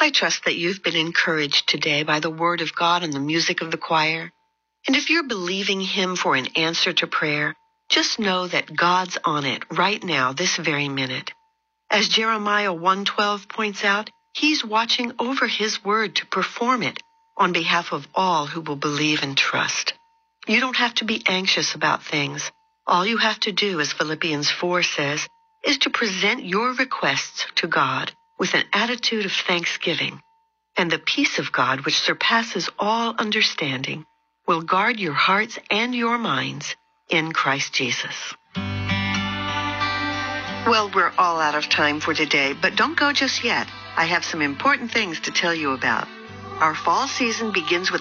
I trust that you've been encouraged today by the Word of God and the music of the choir. And if you're believing Him for an answer to prayer, just know that God's on it right now, this very minute. As Jeremiah 1:12 points out, He's watching over His Word to perform it on behalf of all who will believe and trust. You don't have to be anxious about things. All you have to do, as Philippians 4 says, is to present your requests to God with an attitude of thanksgiving. And the peace of God, which surpasses all understanding, will guard your hearts and your minds in Christ Jesus. Well, we're all out of time for today, but don't go just yet. I have some important things to tell you about. Our fall season begins with